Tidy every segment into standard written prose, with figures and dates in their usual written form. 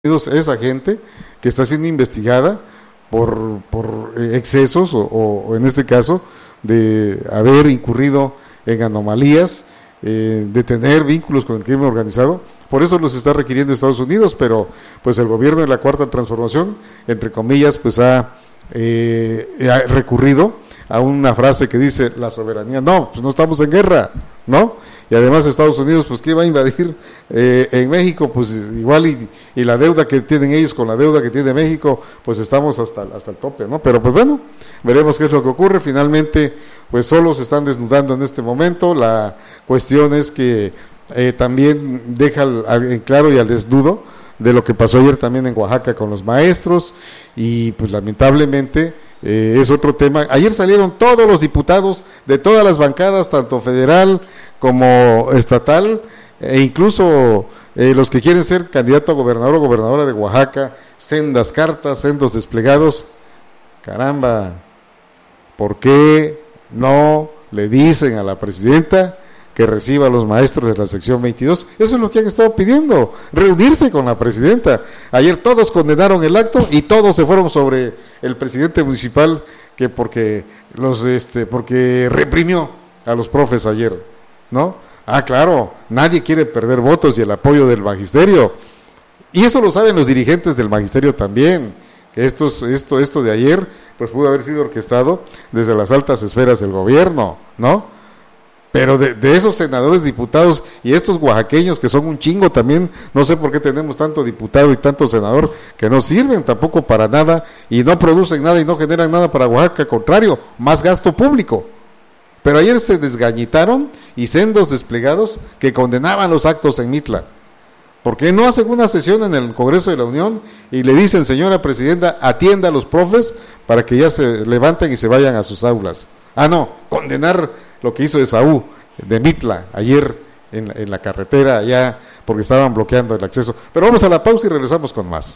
esa gente que está siendo investigada por excesos o en este caso de haber incurrido en anomalías, de tener vínculos con el crimen organizado. Por eso los está requiriendo Estados Unidos, pero pues el gobierno de la Cuarta Transformación, entre comillas, pues ha recurrido a una frase que dice la soberanía. No, pues no estamos en guerra, ¿no? Y además Estados Unidos, pues ¿qué va a invadir en México? Pues igual y la deuda que tienen ellos con la deuda que tiene México, pues estamos hasta el tope, ¿no? Pero pues bueno, veremos qué es lo que ocurre. Finalmente, pues solo se están desnudando en este momento. La cuestión es que también deja en claro y al desnudo de lo que pasó ayer también en Oaxaca con los maestros, y pues lamentablemente es otro tema. Ayer salieron todos los diputados de todas las bancadas, tanto federal como estatal, e incluso los que quieren ser candidato a gobernador o gobernadora de Oaxaca, sendas cartas, sendos desplegados. Caramba, ¿por qué no le dicen a la presidenta que reciba a los maestros de la sección 22? Eso es lo que han estado pidiendo, reunirse con la presidenta. Ayer todos condenaron el acto y todos se fueron sobre el presidente municipal, que porque reprimió a los profes ayer, ¿no? Ah, claro, nadie quiere perder votos y el apoyo del magisterio, y eso lo saben los dirigentes del magisterio también, que esto de ayer pues pudo haber sido orquestado desde las altas esferas del gobierno, ¿no? Pero de esos senadores, diputados y estos oaxaqueños que son un chingo también, no sé por qué tenemos tanto diputado y tanto senador que no sirven tampoco para nada y no producen nada y no generan nada para Oaxaca, al contrario, más gasto público. Pero ayer se desgañitaron y sendos desplegados que condenaban los actos en Mitla. ¿Por qué no hacen una sesión en el Congreso de la Unión y le dicen, señora presidenta, atienda a los profes para que ya se levanten y se vayan a sus aulas? Ah, no, condenar lo que hizo Esaú de Mitla ayer en la carretera allá porque estaban bloqueando el acceso. Pero vamos a la pausa y regresamos con más.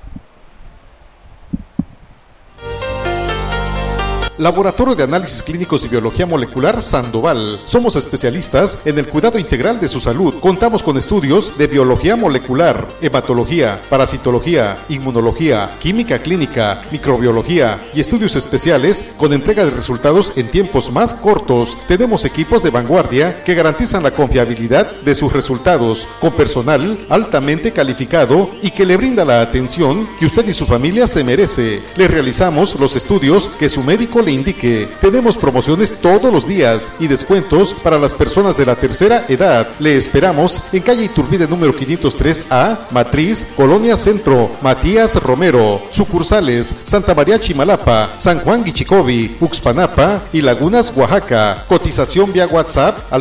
Laboratorio de Análisis Clínicos y Biología Molecular Sandoval. Somos especialistas en el cuidado integral de su salud. Contamos con estudios de biología molecular, hematología, parasitología, inmunología, química clínica, microbiología y estudios especiales con entrega de resultados en tiempos más cortos. Tenemos equipos de vanguardia que garantizan la confiabilidad de sus resultados, con personal altamente calificado y que le brinda la atención que usted y su familia se merece. Le realizamos los estudios que su médico le indique. Tenemos promociones todos los días y descuentos para las personas de la tercera edad. Le esperamos en calle Iturbide número 503A, Matriz, Colonia Centro, Matías Romero. Sucursales Santa María Chimalapa, San Juan Guichicovi, Uxpanapa y Lagunas, Oaxaca. Cotización vía WhatsApp al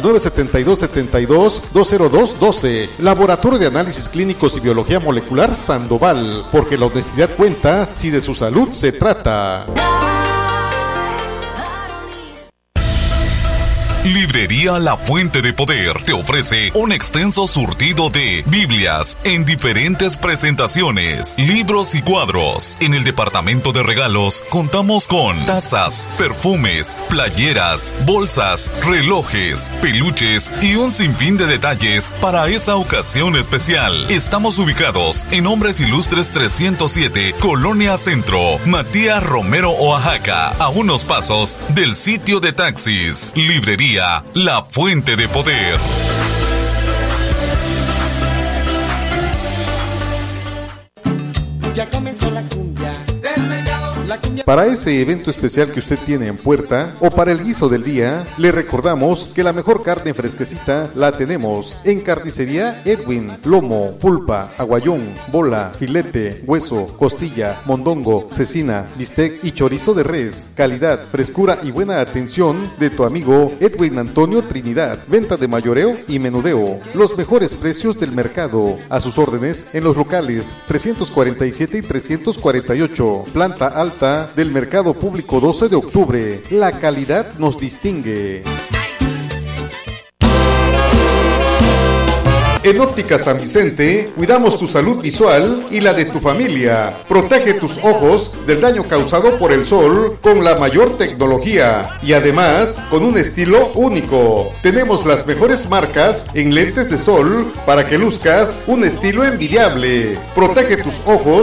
972-72-20212. Laboratorio de Análisis Clínicos y Biología Molecular Sandoval, porque la honestidad cuenta si de su salud se trata. Librería La Fuente de Poder te ofrece un extenso surtido de Biblias en diferentes presentaciones, libros y cuadros. En el departamento de regalos contamos con tazas, perfumes, playeras, bolsas, relojes, peluches y un sinfín de detalles para esa ocasión especial. Estamos ubicados en Hombres Ilustres 307, Colonia Centro, Matías Romero, Oaxaca, a unos pasos del sitio de taxis. Librería La Fuente de Poder. Ya comenzó la cumbia del mercado. Para ese evento especial que usted tiene en puerta o para el guiso del día, le recordamos que la mejor carne fresquecita la tenemos en Carnicería Edwin. Lomo, pulpa, aguayón, bola, filete, hueso, costilla, mondongo, cecina, bistec y chorizo de res. Calidad, frescura y buena atención de tu amigo Edwin Antonio Trinidad. Venta de mayoreo y menudeo. Los mejores precios del mercado. A sus órdenes en los locales 347 y 348. Planta alta del Mercado Público 12 de octubre. La calidad nos distingue. En Óptica San Vicente, cuidamos tu salud visual y la de tu familia. Protege tus ojos del daño causado por el sol con la mayor tecnología y además con un estilo único. Tenemos las mejores marcas en lentes de sol para que luzcas un estilo envidiable. Protege tus ojos